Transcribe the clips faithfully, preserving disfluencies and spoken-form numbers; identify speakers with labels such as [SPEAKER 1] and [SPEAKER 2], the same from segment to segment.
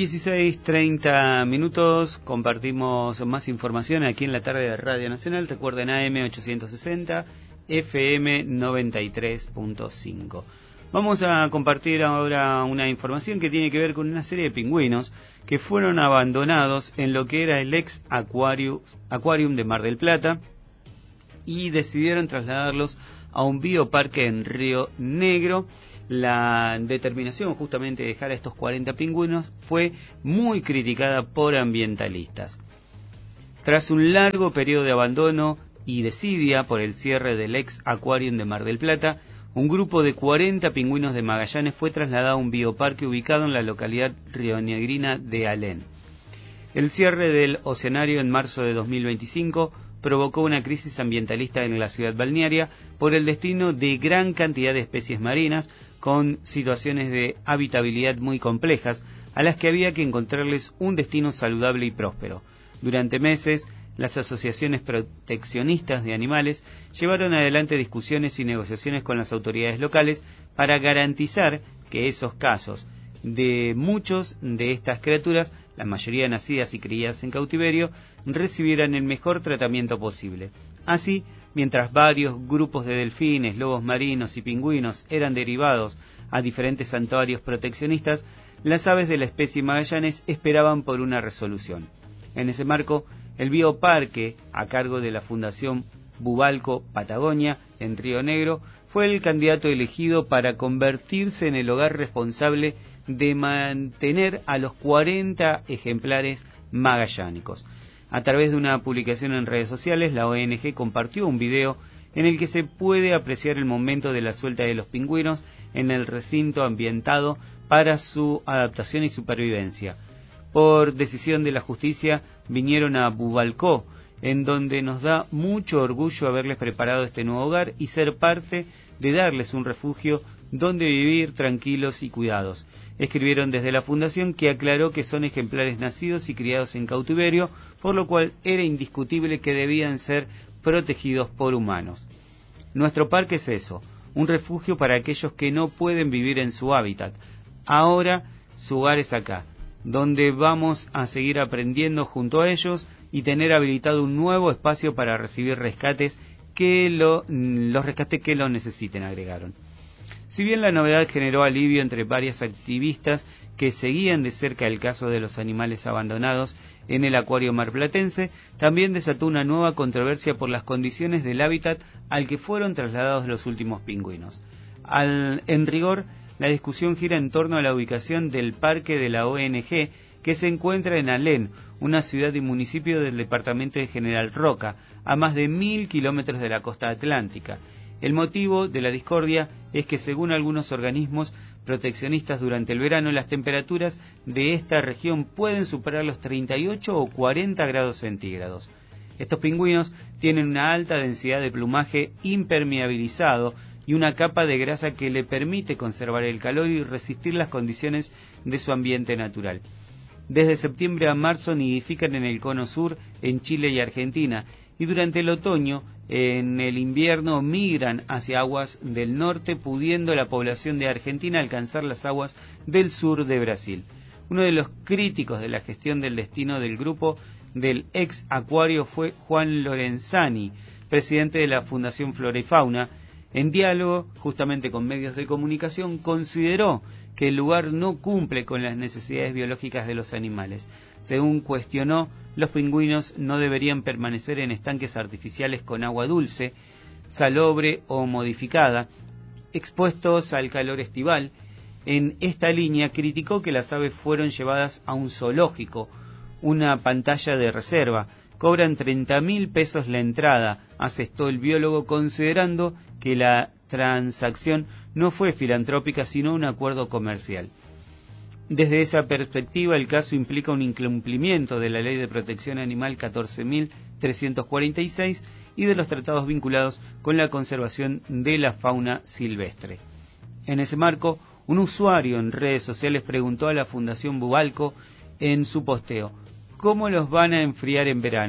[SPEAKER 1] dieciséis treinta minutos, compartimos más información aquí en la tarde de Radio Nacional. Recuerden A M ochocientos sesenta, F M noventa y tres punto cinco. Vamos a compartir ahora una información que tiene que ver con una serie de pingüinos que fueron abandonados en lo que era el ex Aquarium, Aquarium de Mar del Plata y decidieron trasladarlos a un bioparque en Río Negro. La determinación justamente de dejar a estos cuarenta pingüinos fue muy criticada por ambientalistas. Tras un largo periodo de abandono y desidia por el cierre del ex Aquarium de Mar del Plata, un grupo de cuarenta pingüinos de Magallanes fue trasladado a un bioparque ubicado en la localidad rionegrina de Alén. El cierre del oceanario en marzo de dos mil veinticinco provocó una crisis ambientalista en la ciudad balnearia por el destino de gran cantidad de especies marinas con situaciones de habitabilidad muy complejas, a las que había que encontrarles un destino saludable y próspero. Durante meses, las asociaciones proteccionistas de animales llevaron adelante discusiones y negociaciones con las autoridades locales para garantizar que esos casos de muchos de estas criaturas, la mayoría nacidas y criadas en cautiverio, recibieran el mejor tratamiento posible. Así, mientras varios grupos de delfines, lobos marinos y pingüinos eran derivados a diferentes santuarios proteccionistas, las aves de la especie Magallanes esperaban por una resolución. En ese marco, el bioparque, a cargo de la Fundación Bubalco Patagonia, en Río Negro, fue el candidato elegido para convertirse en el hogar responsable de mantener a los cuarenta ejemplares magallánicos. A través de una publicación en redes sociales, la O N G compartió un video en el que se puede apreciar el momento de la suelta de los pingüinos en el recinto ambientado para su adaptación y supervivencia. Por decisión de la justicia, vinieron a Bubalcó, en donde nos da mucho orgullo haberles preparado este nuevo hogar y ser parte de darles un refugio donde vivir tranquilos y cuidados. Escribieron desde la fundación, que aclaró que son ejemplares nacidos y criados en cautiverio, por lo cual era indiscutible que debían ser protegidos por humanos. Nuestro parque es eso, un refugio para aquellos que no pueden vivir en su hábitat. Ahora su hogar es acá, donde vamos a seguir aprendiendo junto a ellos y tener habilitado un nuevo espacio para recibir rescates que lo, los rescates que lo necesiten, agregaron. Si bien la novedad generó alivio entre varias activistas que seguían de cerca el caso de los animales abandonados en el acuario marplatense, también desató una nueva controversia por las condiciones del hábitat al que fueron trasladados los últimos pingüinos. Al, en rigor, la discusión gira en torno a la ubicación del parque de la O N G, que se encuentra en Alén, una ciudad y municipio del departamento de General Roca, a más de mil kilómetros de la costa atlántica. El motivo de la discordia es que, según algunos organismos proteccionistas, durante el verano las temperaturas de esta región pueden superar los treinta y ocho o cuarenta grados centígrados. Estos pingüinos tienen una alta densidad de plumaje impermeabilizado y una capa de grasa que le permite conservar el calor y resistir las condiciones de su ambiente natural. Desde septiembre a marzo nidifican en el cono sur, en Chile y Argentina, y durante el otoño, en el invierno, migran hacia aguas del norte, pudiendo la población de Argentina alcanzar las aguas del sur de Brasil. Uno de los críticos de la gestión del destino del grupo del ex acuario fue Juan Lorenzani, presidente de la Fundación Flora y Fauna. En diálogo justamente con medios de comunicación, consideró que el lugar no cumple con las necesidades biológicas de los animales. Según cuestionó, los pingüinos no deberían permanecer en estanques artificiales con agua dulce, salobre o modificada, expuestos al calor estival. En esta línea criticó que las aves fueron llevadas a un zoológico, una pantalla de reserva. Cobran treinta mil pesos la entrada, asestó el biólogo, considerando que la transacción no fue filantrópica sino un acuerdo comercial. Desde esa perspectiva, el caso implica un incumplimiento de la Ley de Protección Animal catorce mil trescientos cuarenta y seis y de los tratados vinculados con la conservación de la fauna silvestre. En ese marco, un usuario en redes sociales preguntó a la Fundación Bubalco en su posteo: ¿cómo los van a enfriar en verano?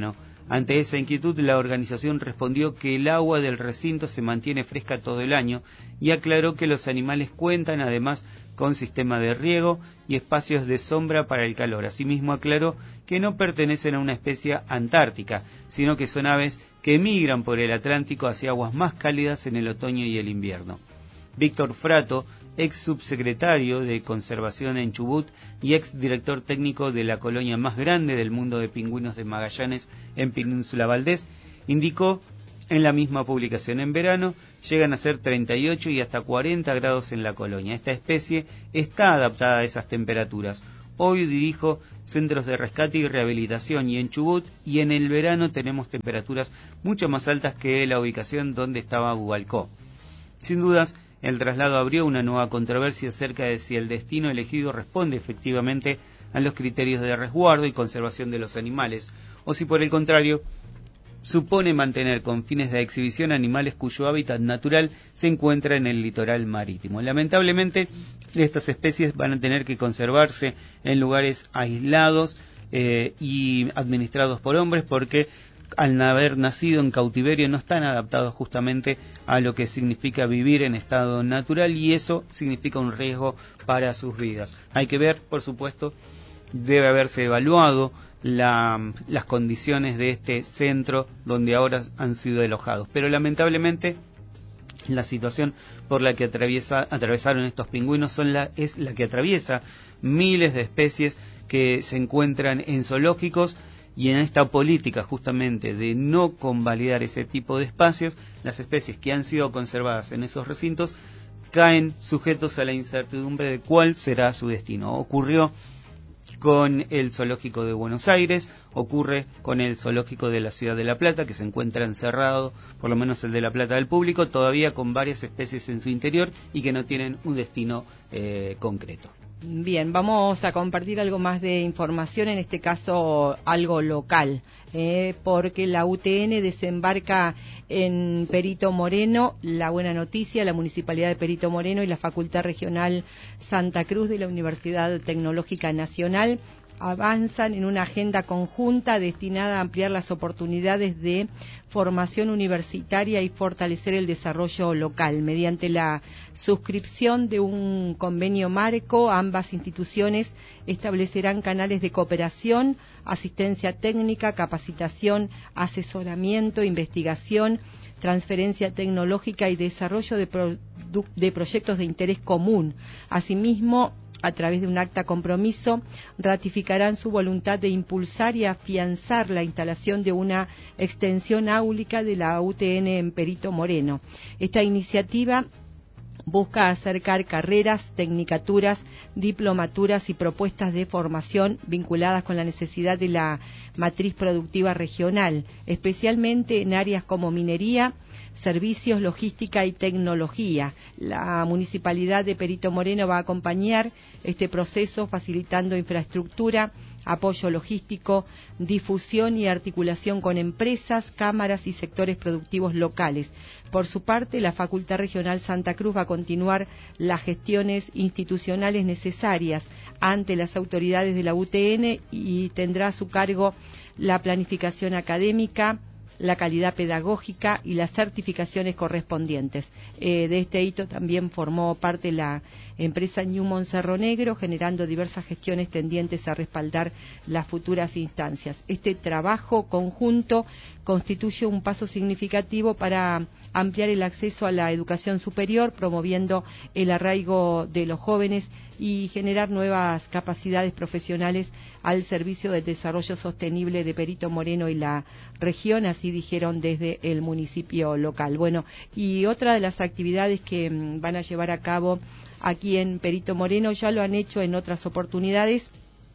[SPEAKER 1] Ante esa inquietud, la organización respondió que el agua del recinto se mantiene fresca todo el año y aclaró que los animales cuentan además con sistema de riego y espacios de sombra para el calor. Asimismo aclaró que no pertenecen a una especie antártica, sino que son aves que migran por el Atlántico hacia aguas más cálidas en el otoño y el invierno. Víctor Frato, ex subsecretario de Conservación en Chubut y ex director técnico de la colonia más grande del mundo de pingüinos de Magallanes en Península Valdés, indicó en la misma publicación: en verano llegan a ser treinta y ocho y hasta cuarenta grados en la colonia. Esta especie está adaptada a esas temperaturas. Hoy dirijo centros de rescate y rehabilitación y en Chubut, y en el verano tenemos temperaturas mucho más altas que la ubicación donde estaba Bubalcó. Sin dudas, el traslado abrió una nueva controversia acerca de si el destino elegido responde efectivamente a los criterios de resguardo y conservación de los animales, o si por el contrario supone mantener con fines de exhibición animales cuyo hábitat natural se encuentra en el litoral marítimo. Lamentablemente, estas especies van a tener que conservarse en lugares aislados eh, y administrados por hombres, porque al haber nacido en cautiverio no están adaptados justamente a lo que significa vivir en estado natural, y eso significa un riesgo para sus vidas. Hay que ver, por supuesto, debe haberse evaluado la, las condiciones de este centro donde ahora han sido alojados, pero lamentablemente la situación por la que atraviesa, atravesaron estos pingüinos son la, es la que atraviesa miles de especies que se encuentran en zoológicos. Y en esta política justamente de no convalidar ese tipo de espacios, las especies que han sido conservadas en esos recintos caen sujetos a la incertidumbre de cuál será su destino. Ocurrió con el zoológico de Buenos Aires, ocurre con el zoológico de la Ciudad de La Plata, que se encuentra encerrado, por lo menos el de La Plata del público, todavía con varias especies en su interior y que no tienen un destino eh, concreto.
[SPEAKER 2] Bien, vamos a compartir algo más de información, en este caso algo local, eh, porque la U T N desembarca en Perito Moreno. La buena noticia: la Municipalidad de Perito Moreno y la Facultad Regional Santa Cruz de la Universidad Tecnológica Nacional avanzan en una agenda conjunta destinada a ampliar las oportunidades de formación universitaria y fortalecer el desarrollo local. Mediante la suscripción de un convenio marco, ambas instituciones establecerán canales de cooperación, asistencia técnica, capacitación, asesoramiento, investigación, transferencia tecnológica y desarrollo de, pro- de proyectos de interés común. Asimismo, a través de un acta compromiso, ratificarán su voluntad de impulsar y afianzar la instalación de una extensión áulica de la U T N en Perito Moreno. Esta iniciativa busca acercar carreras, tecnicaturas, diplomaturas y propuestas de formación vinculadas con la necesidad de la matriz productiva regional, especialmente en áreas como minería, servicios, logística y tecnología. La Municipalidad de Perito Moreno va a acompañar este proceso facilitando infraestructura, apoyo logístico, difusión y articulación con empresas, cámaras y sectores productivos locales. Por su parte, la Facultad Regional Santa Cruz va a continuar las gestiones institucionales necesarias ante las autoridades de la U T N y tendrá a su cargo la planificación académica, la calidad pedagógica y las certificaciones correspondientes. Eh, de este hito también formó parte la empresa Newmont Cerro Negro, generando diversas gestiones tendientes a respaldar las futuras instancias. Este trabajo conjunto constituye un paso significativo para ampliar el acceso a la educación superior, promoviendo el arraigo de los jóvenes y generar nuevas capacidades profesionales al servicio del desarrollo sostenible de Perito Moreno y la región, así dijeron desde el municipio local. Bueno, y otra de las actividades que mm, van a llevar a cabo aquí en Perito Moreno, ya lo han hecho en otras oportunidades,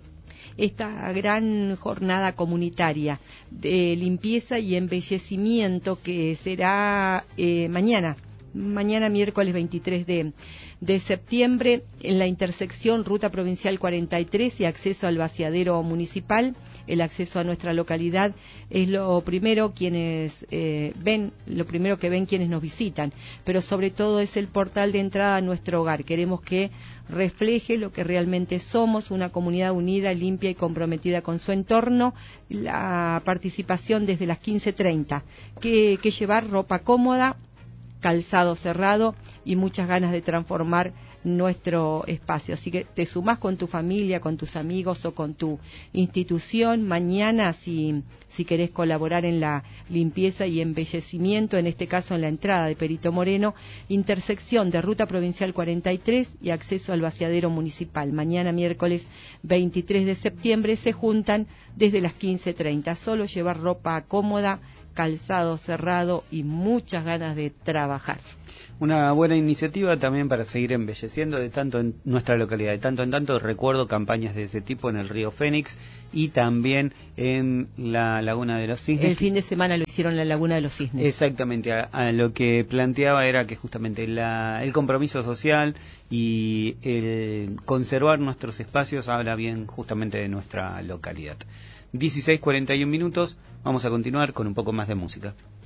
[SPEAKER 2] esta gran jornada comunitaria de limpieza y embellecimiento que será eh, mañana, mañana miércoles veintitrés de septiembre, en la intersección Ruta Provincial cuarenta y tres y acceso al vaciadero municipal. El acceso a nuestra localidad es lo primero quienes eh, ven, lo primero que ven quienes nos visitan, pero sobre todo es el portal de entrada a nuestro hogar. Queremos que refleje lo que realmente somos, una comunidad unida, limpia y comprometida con su entorno. La participación desde las quince treinta, que, que llevar ropa cómoda, calzado cerrado y muchas ganas de transformar nuestro espacio. Así que te sumás con tu familia, con tus amigos o con tu institución. Mañana, si, si querés colaborar en la limpieza y embellecimiento, en este caso en la entrada de Perito Moreno, intersección de Ruta Provincial cuarenta y tres y acceso al vaciadero municipal. Mañana, miércoles veintitrés de septiembre, se juntan desde las quince treinta. Solo llevar ropa cómoda, calzado cerrado y muchas ganas de trabajar.
[SPEAKER 1] Una buena iniciativa también para seguir embelleciendo de tanto en nuestra localidad. De tanto en tanto recuerdo campañas de ese tipo en el río Fénix y también en la Laguna de los Cisnes.
[SPEAKER 2] El fin de semana lo hicieron en la Laguna de los Cisnes.
[SPEAKER 1] Exactamente, a, a lo que planteaba era que justamente la, el compromiso social y el conservar nuestros espacios habla bien justamente de nuestra localidad. dieciséis cuarenta y uno minutos, vamos a continuar con un poco más de música.